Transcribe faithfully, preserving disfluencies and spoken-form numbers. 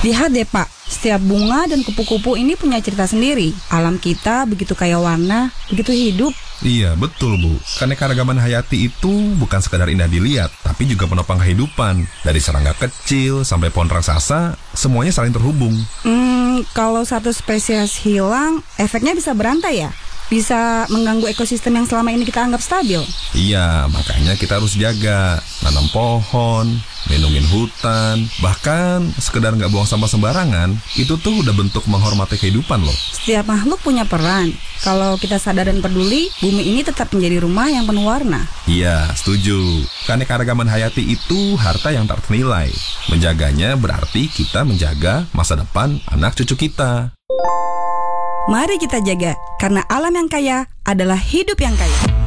Lihat deh Pak, setiap bunga dan kupu-kupu ini punya cerita sendiri. Alam kita begitu kaya warna, begitu hidup. Iya, betul Bu. Keanekaragaman hayati itu bukan sekadar indah dilihat, tapi juga penopang kehidupan. Dari serangga kecil sampai pohon raksasa, semuanya saling terhubung. Hmm, kalau satu spesies hilang, efeknya bisa berantai ya? Bisa mengganggu ekosistem yang selama ini kita anggap stabil. Iya, makanya kita harus jaga, nanam pohon, lindungin hutan, bahkan sekedar nggak buang sampah sembarangan, itu tuh udah bentuk menghormati kehidupan loh. Setiap makhluk punya peran. Kalau kita sadar dan peduli, bumi ini tetap menjadi rumah yang penuh warna. Iya, setuju. Keanekaragaman hayati itu harta yang tak ternilai. Menjaganya berarti kita menjaga masa depan anak cucu kita. Mari kita jaga, karena alam yang kaya adalah hidup yang kaya.